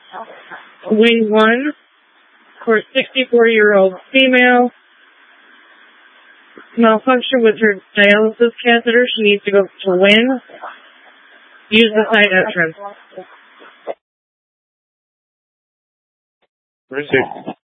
Wing 1 for a 64-year-old female. Malfunction with her dialysis catheter. She needs to go to Wing. Use the side entrance. Where is it?